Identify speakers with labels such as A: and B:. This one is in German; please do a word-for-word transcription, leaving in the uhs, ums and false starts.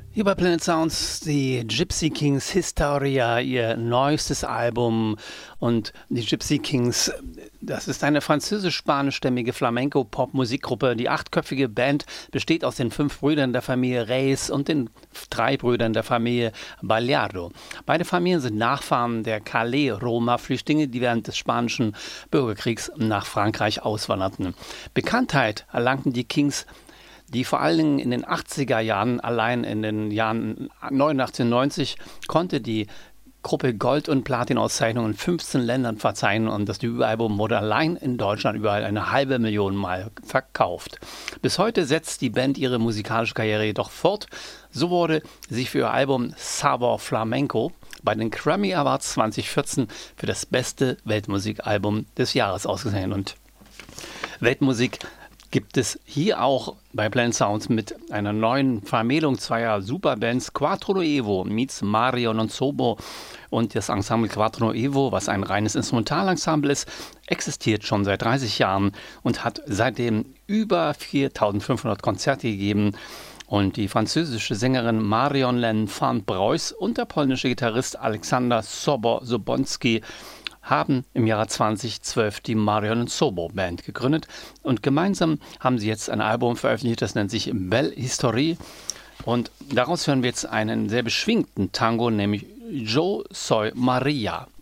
A: Hier bei Planet Sounds die Gypsy Kings Historia, ihr neuestes Album. Und die Gypsy Kings, das ist eine französisch-spanischstämmige Flamenco-Pop-Musikgruppe. Die achtköpfige Band besteht aus den fünf Brüdern der Familie Reyes und den drei Brüdern der Familie Ballardo. Beide Familien sind Nachfahren der Calais-Roma-Flüchtlinge, die während des spanischen Bürgerkriegs nach Frankreich auswanderten. Bekanntheit erlangten die Kings, die vor allen Dingen in den achtziger Jahren, allein in den Jahren neunundachtzig und neunzig, konnte die Gruppe Gold- und Platin-Auszeichnungen in fünfzehn Ländern verzeichnen und das Debütalbum wurde allein in Deutschland überall eine halbe Million Mal verkauft. Bis heute setzt die Band ihre musikalische Karriere jedoch fort. So wurde sie für ihr Album Sabor Flamenco bei den Grammy Awards zwanzig vierzehn für das beste Weltmusikalbum des Jahres ausgezeichnet. Und Weltmusik gibt es hier auch bei Planet Sounds mit einer neuen Vermählung zweier Superbands. Quattro Nuevo meets Marion und Sobo, und das Ensemble Quattro Nuevo, was ein reines Instrumentalensemble ist, existiert schon seit dreißig Jahren und hat seitdem über viertausendfünfhundert Konzerte gegeben. Und die französische Sängerin Marion van Breuß und der polnische Gitarrist Aleksander Sobo-Sobonski haben im Jahre zweitausendzwölf die Marion und Sobo Band gegründet und gemeinsam haben sie jetzt ein Album veröffentlicht, das nennt sich Belle Historie, und daraus hören wir jetzt einen sehr beschwingten Tango, nämlich Yo Soy Maria.